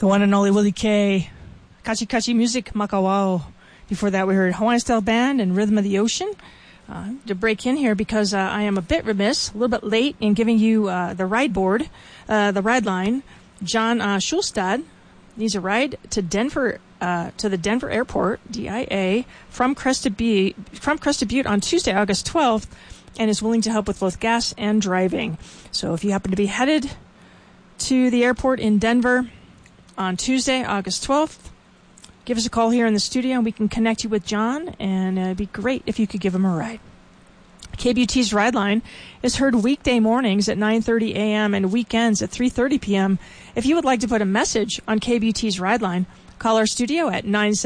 The one and only Willie K. Kachi Kachi Music, Makawao. Before that, we heard Hawaiian Style Band and Rhythm of the Ocean. To break in here because I am a bit remiss, a little bit late in giving you the ride board, the ride line. John Schulstad needs a ride to Denver, to the Denver Airport, DIA, from Crested Butte on Tuesday, August 12th, and is willing to help with both gas and driving. So if you happen to be headed to the airport in Denver on Tuesday, August 12th, give us a call here in the studio and we can connect you with John, and it'd be great if you could give him a ride. KBUT's Ride Line is heard weekday mornings at 9:30 a.m. and weekends at 3:30 p.m. If you would like to put a message on KBUT's Ride Line, call our studio at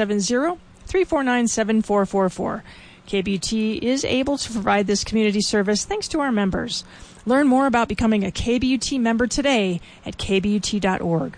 970-349-7444. KBUT is able to provide this community service thanks to our members. Learn more about becoming a KBUT member today at kbut.org.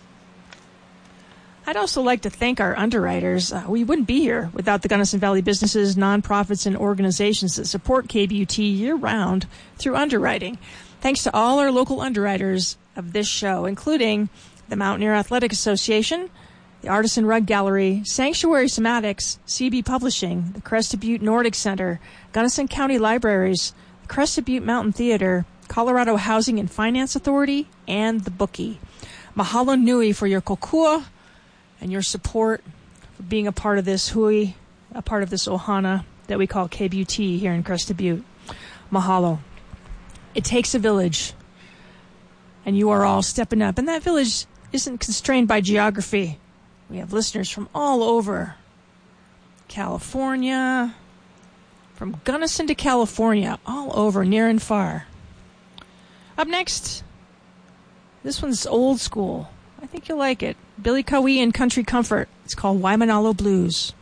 I'd also like to thank our underwriters. We wouldn't be here without the Gunnison Valley businesses, nonprofits, and organizations that support KBUT year-round through underwriting. Thanks to all our local underwriters of this show, including the Mountaineer Athletic Association, the Artisan Rug Gallery, Sanctuary Somatics, CB Publishing, the Crested Butte Nordic Center, Gunnison County Libraries, the Crested Butte Mountain Theater, Colorado Housing and Finance Authority, and the Bookie. Mahalo nui for your kokua and your support for being a part of this hui, a part of this ohana that we call KBUT here in Crested Butte. Mahalo. It takes a village, and you are all stepping up. And that village isn't constrained by geography. We have listeners from all over California, from Gunnison to California, all over, near and far. Up next, this one's old school. I think you'll like it. Billy Cowie and Country Comfort. It's called Waimanalo Blues.